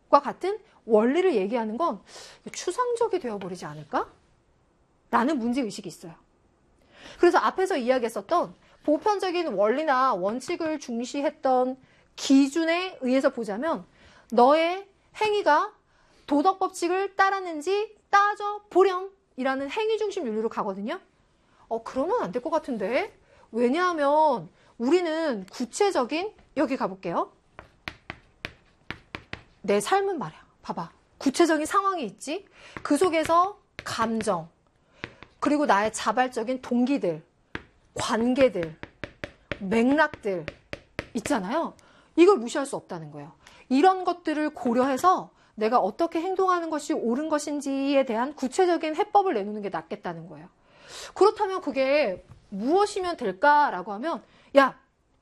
같은 원리를 얘기하는 건 추상적이 되어버리지 않을까? 라는 문제의식이 있어요. 그래서 앞에서 이야기했었던 보편적인 원리나 원칙을 중시했던 기준에 의해서 보자면 너의 행위가 도덕 법칙을 따랐는지 따져보렴이라는 행위중심 윤리로 가거든요. 그러면 안 될 것 같은데. 왜냐하면 우리는 구체적인, 여기 가볼게요. 내 삶은 말이야. 봐봐. 구체적인 상황이 있지. 그 속에서 감정, 그리고 나의 자발적인 동기들, 관계들, 맥락들 있잖아요. 이걸 무시할 수 없다는 거예요. 이런 것들을 고려해서 내가 어떻게 행동하는 것이 옳은 것인지에 대한 구체적인 해법을 내놓는 게 낫겠다는 거예요. 그렇다면 그게 무엇이면 될까라고 하면, 야,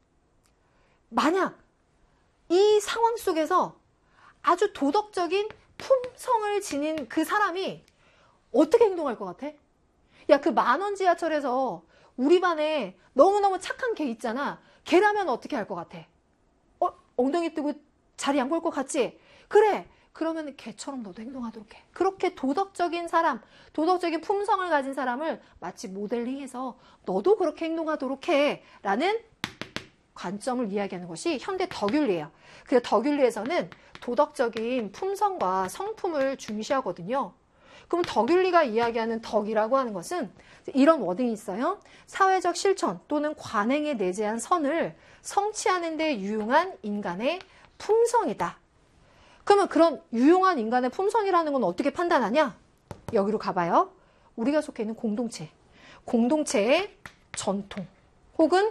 만약 이 상황 속에서 아주 도덕적인 품성을 지닌 그 사람이 어떻게 행동할 것 같아? 야, 그 만원 지하철에서 우리 반에 너무너무 착한 걔 있잖아. 걔라면 어떻게 할 것 같아? 엉덩이 뜨고 자리 안 볼 것 같지? 그래. 그러면 걔처럼 너도 행동하도록 해. 그렇게 도덕적인 사람, 도덕적인 품성을 가진 사람을 마치 모델링해서 너도 그렇게 행동하도록 해. 라는 관점을 이야기하는 것이 현대 덕윤리예요. 그래서 덕윤리에서는 도덕적인 품성과 성품을 중시하거든요. 그럼 덕윤리가 이야기하는 덕이라고 하는 것은 이런 워딩이 있어요. 사회적 실천 또는 관행에 내재한 선을 성취하는 데 유용한 인간의 품성이다. 그러면 그런 유용한 인간의 품성이라는 건 어떻게 판단하냐? 여기로 가봐요. 우리가 속해 있는 공동체. 공동체의 전통 혹은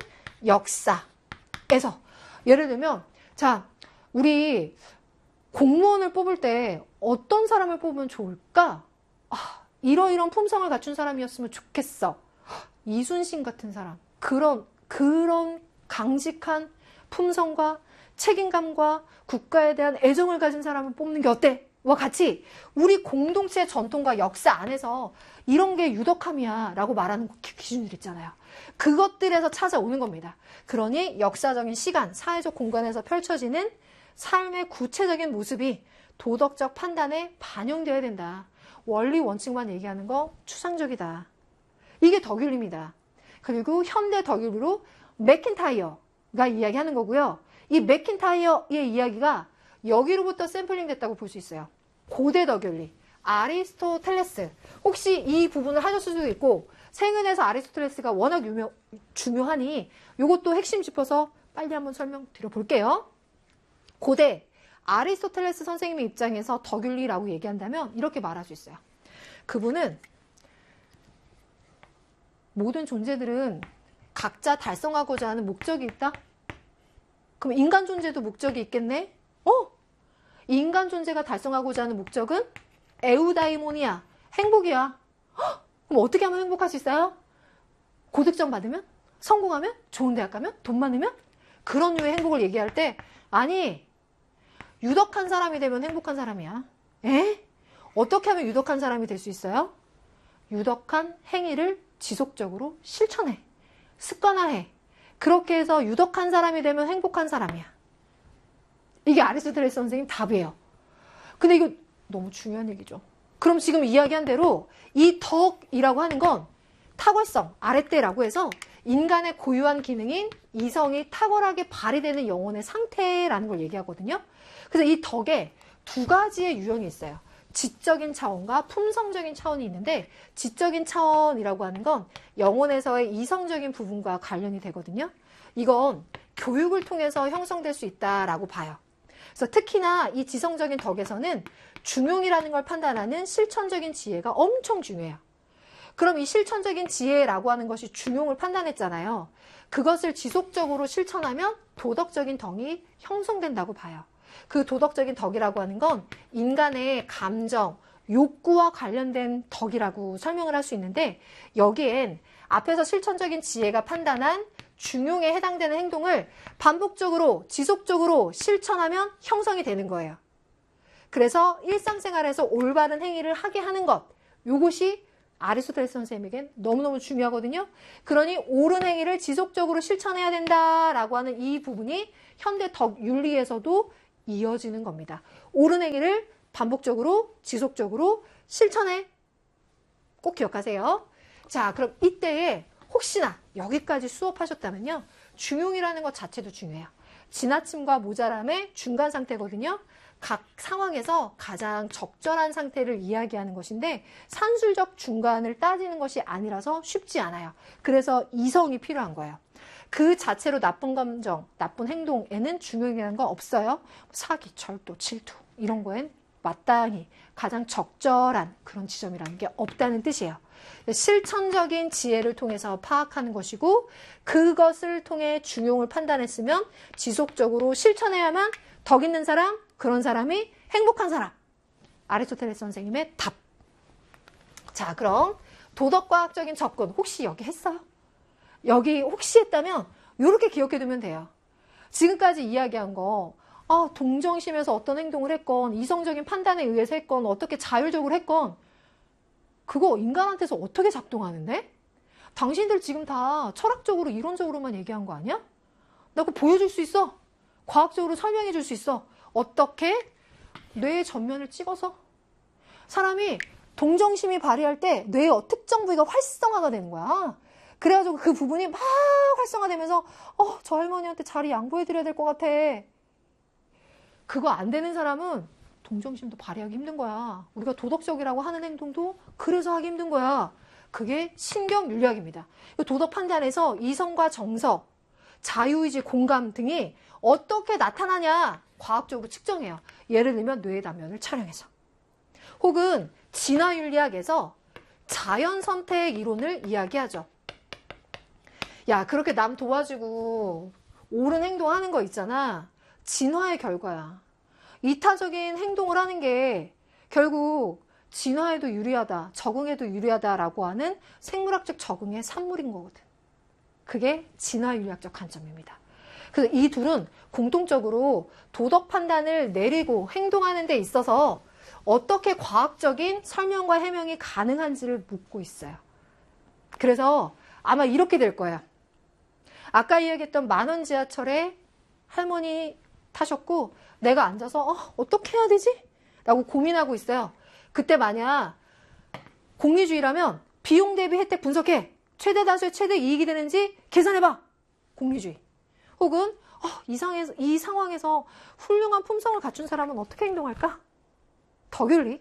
역사에서 예를 들면 자, 우리 공무원을 뽑을 때 어떤 사람을 뽑으면 좋을까? 이러이런 품성을 갖춘 사람이었으면 좋겠어. 이순신 같은 사람. 그런 강직한 품성과 책임감과 국가에 대한 애정을 가진 사람을 뽑는 게 어때? 와 같이 우리 공동체의 전통과 역사 안에서 이런 게 유덕함이야 라고 말하는 기준들 있잖아요. 그것들에서 찾아오는 겁니다. 그러니 역사적인 시간, 사회적 공간에서 펼쳐지는 삶의 구체적인 모습이 도덕적 판단에 반영되어야 된다. 원리 원칙만 얘기하는 거 추상적이다. 이게 덕윤리입니다. 그리고 현대 덕윤리로 맥킨타이어가 이야기하는 거고요. 이 맥킨타이어의 이야기가 여기로부터 샘플링 됐다고 볼 수 있어요. 고대 덕윤리, 아리스토텔레스. 혹시 이 부분을 하셨을 수도 있고 생은에서 아리스토텔레스가 워낙 중요하니 이것도 핵심 짚어서 빨리 한번 설명드려 볼게요. 고대 아리스토텔레스 선생님의 입장에서 덕윤리라고 얘기한다면 이렇게 말할 수 있어요. 그분은 모든 존재들은 각자 달성하고자 하는 목적이 있다? 그럼 인간 존재도 목적이 있겠네? 인간 존재가 달성하고자 하는 목적은 에우다이모니아, 행복이야. 그럼 어떻게 하면 행복할 수 있어요? 고득점 받으면? 성공하면? 좋은 대학 가면? 돈 많으면? 그런 류의 행복을 얘기할 때 아니 유덕한 사람이 되면 행복한 사람이야. 어떻게 하면 유덕한 사람이 될 수 있어요? 유덕한 행위를 지속적으로 실천해. 습관화해. 그렇게 해서 유덕한 사람이 되면 행복한 사람이야. 이게 아리스토텔레스 선생님 답이에요. 근데 이거 너무 중요한 얘기죠. 그럼 지금 이야기한 대로 이 덕이라고 하는 건 탁월성, 아랫대라고 해서 인간의 고유한 기능인 이성이 탁월하게 발휘되는 영혼의 상태라는 걸 얘기하거든요. 그래서 이 덕에 두 가지의 유형이 있어요. 지적인 차원과 품성적인 차원이 있는데 지적인 차원이라고 하는 건 영혼에서의 이성적인 부분과 관련이 되거든요. 이건 교육을 통해서 형성될 수 있다라고 봐요. 그래서 특히나 이 지성적인 덕에서는 중용이라는 걸 판단하는 실천적인 지혜가 엄청 중요해요. 그럼 이 실천적인 지혜라고 하는 것이 중용을 판단했잖아요. 그것을 지속적으로 실천하면 도덕적인 덕이 형성된다고 봐요. 그 도덕적인 덕이라고 하는 건 인간의 감정, 욕구와 관련된 덕이라고 설명을 할 수 있는데 여기엔 앞에서 실천적인 지혜가 판단한 중용에 해당되는 행동을 반복적으로 지속적으로 실천하면 형성이 되는 거예요. 그래서 일상생활에서 올바른 행위를 하게 하는 것, 요것이 아리스토텔레스 선생님에겐 너무너무 중요하거든요. 그러니 옳은 행위를 지속적으로 실천해야 된다라고 하는 이 부분이 현대 덕윤리에서도 이어지는 겁니다. 옳은 행위를 반복적으로 지속적으로 실천해. 꼭 기억하세요. 자, 그럼 이때에 혹시나 여기까지 수업하셨다면요. 중용이라는 것 자체도 중요해요. 지나침과 모자람의 중간 상태거든요. 각 상황에서 가장 적절한 상태를 이야기하는 것인데 산술적 중간을 따지는 것이 아니라서 쉽지 않아요. 그래서 이성이 필요한 거예요. 그 자체로 나쁜 감정, 나쁜 행동에는 중용이라는 거 없어요. 사기, 절도, 질투 이런 거엔 마땅히 가장 적절한 그런 지점이라는 게 없다는 뜻이에요. 실천적인 지혜를 통해서 파악하는 것이고 그것을 통해 중용을 판단했으면 지속적으로 실천해야만 덕 있는 사람, 그런 사람이 행복한 사람. 아리스토텔레스 선생님의 답. 자, 그럼 도덕과학적인 접근 혹시 여기 했어요? 여기 혹시 했다면 이렇게 기억해두면 돼요. 지금까지 이야기한 거 동정심에서 어떤 행동을 했건 이성적인 판단에 의해서 했건 어떻게 자율적으로 했건 그거 인간한테서 어떻게 작동하는데? 당신들 지금 다 철학적으로 이론적으로만 얘기한 거 아니야? 나 그거 보여줄 수 있어. 과학적으로 설명해 줄 수 있어. 어떻게? 뇌의 전면을 찍어서 사람이 동정심이 발휘할 때 뇌의 특정 부위가 활성화가 되는 거야. 그래가지고 그 부분이 막 활성화되면서 저 할머니한테 자리 양보해드려야 될 것 같아. 그거 안 되는 사람은 동정심도 발휘하기 힘든 거야. 우리가 도덕적이라고 하는 행동도 그래서 하기 힘든 거야. 그게 신경윤리학입니다. 도덕 판단에서 이성과 정서, 자유의지, 공감 등이 어떻게 나타나냐 과학적으로 측정해요. 예를 들면 뇌의 단면을 촬영해서. 혹은 진화윤리학에서 자연선택 이론을 이야기하죠. 야, 그렇게 남 도와주고 옳은 행동하는 거 있잖아. 진화의 결과야. 이타적인 행동을 하는 게 결국 진화에도 유리하다, 적응에도 유리하다라고 하는 생물학적 적응의 산물인 거거든. 그게 진화윤리학적 관점입니다. 그래서 이 둘은 공통적으로 도덕 판단을 내리고 행동하는 데 있어서 어떻게 과학적인 설명과 해명이 가능한지를 묻고 있어요. 그래서 아마 이렇게 될 거예요. 아까 이야기했던 만원 지하철에 할머니 타셨고 내가 앉아서 어떻게 해야 되지? 라고 고민하고 있어요. 그때 만약 공리주의라면 비용 대비 혜택 분석해. 최대 다수의 최대 이익이 되는지 계산해봐. 공리주의. 혹은 이 상황에서 훌륭한 품성을 갖춘 사람은 어떻게 행동할까? 덕윤리.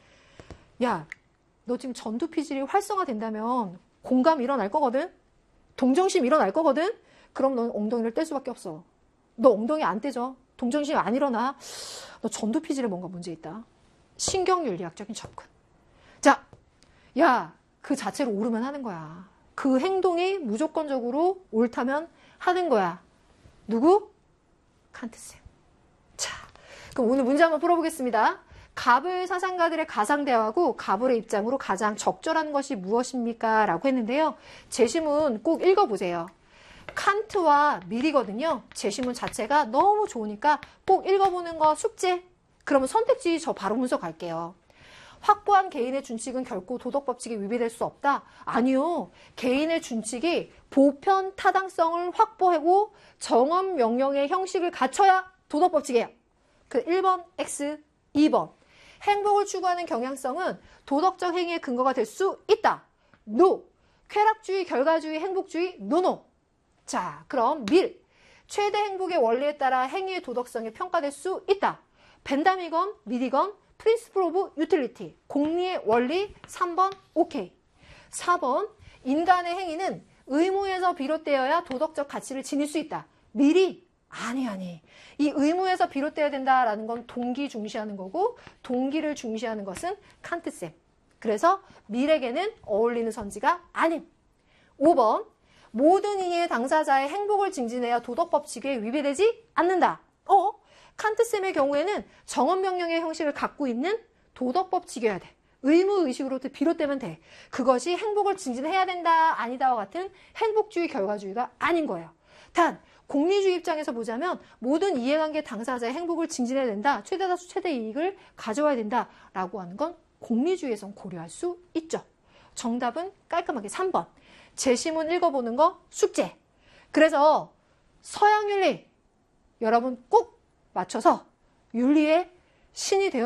야, 너 지금 전두피질이 활성화된다면 공감 일어날 거거든? 동정심 일어날 거거든? 그럼 넌 엉덩이를 뗄 수밖에 없어. 너 엉덩이 안 떼져. 동정심이 안 일어나. 너 전두피질에 뭔가 문제 있다. 신경윤리학적인 접근. 자, 야, 그 자체로 옳으면 하는 거야. 그 행동이 무조건적으로 옳다면 하는 거야. 누구? 칸트쌤. 자, 그럼 오늘 문제 한번 풀어보겠습니다. 가불 사상가들의 가상대화하고 가불의 입장으로 가장 적절한 것이 무엇입니까? 라고 했는데요. 제시문 꼭 읽어보세요. 칸트와 밀이거든요. 제시문 자체가 너무 좋으니까 꼭 읽어보는 거 숙제. 그러면 선택지 저 바로 문서 갈게요. 확보한 개인의 준칙은 결코 도덕법칙에 위배될 수 없다. 아니요. 개인의 준칙이 보편 타당성을 확보하고 정언 명령의 형식을 갖춰야 도덕법칙이에요. 그 1번 X, 2번. 행복을 추구하는 경향성은 도덕적 행위의 근거가 될 수 있다. NO. 쾌락주의, 결과주의, 행복주의, NO. 자, 그럼 밀. 최대 행복의 원리에 따라 행위의 도덕성이 평가될 수 있다. 벤담이건 밀이건 프린시플 오브 유틸리티. 공리의 원리 3번 오케이. 4번 인간의 행위는 의무에서 비롯되어야 도덕적 가치를 지닐 수 있다. 밀이 아니. 이 의무에서 비롯되어야 된다라는 건 동기 중시하는 거고 동기를 중시하는 것은 칸트쌤. 그래서 밀에게는 어울리는 선지가 아님. 5번 모든 이의 당사자의 행복을 증진해야 도덕법칙에 위배되지 않는다. 칸트쌤의 경우에는 정언명령의 형식을 갖고 있는 도덕법칙이어야 돼. 의무의식으로부터 비롯되면 돼. 그것이 행복을 증진해야 된다, 아니다와 같은 행복주의, 결과주의가 아닌 거예요. 단, 공리주의 입장에서 보자면 모든 이해관계 당사자의 행복을 증진해야 된다. 최대다수 최대 이익을 가져와야 된다라고 하는 건 공리주의에선 고려할 수 있죠. 정답은 깔끔하게 3번. 제시문 읽어보는 거 숙제. 그래서 서양윤리 여러분 꼭 맞춰서 윤리의 신이 되어